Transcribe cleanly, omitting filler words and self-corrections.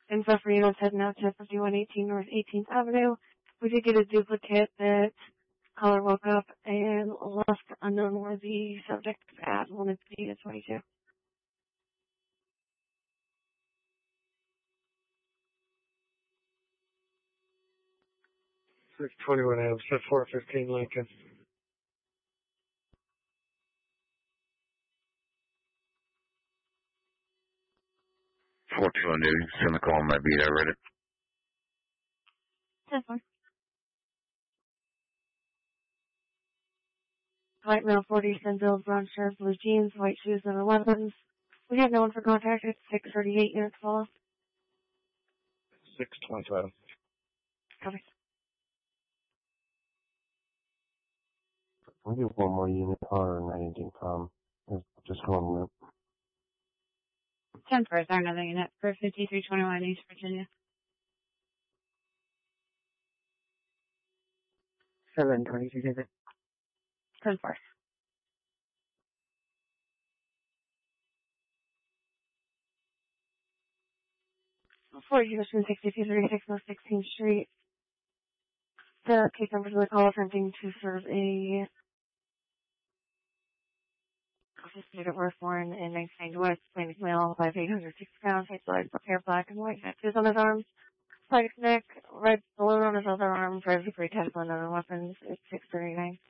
Info for units heading out to 5118 North 18th Avenue. We did get a duplicate that caller woke up and left unknown where the subject at. Wanted to be at 22. 621 Ave, set 415 Lincoln. 421 News, send the call, might be there, ready? 10-4. White male 40, thin build, brown shirt, blue jeans, white shoes, and weapons. We have no one for contact at 638 units follow. 622 Ave. Copy. We get one more unit or 19 just one loop. 10-4, sorry, another unit for 5321 East Virginia. 722 visit. 10-4. 40 Mission 6236 North 16th Street. The case number for the call attempting to serve a student were foreign in 19 West, Hispanic male, 5'8", 6 pounds, height size, hair black and white, tattoos on his arms, side neck, red balloon on his other arm, driver's degree test on other weapons, it's 639.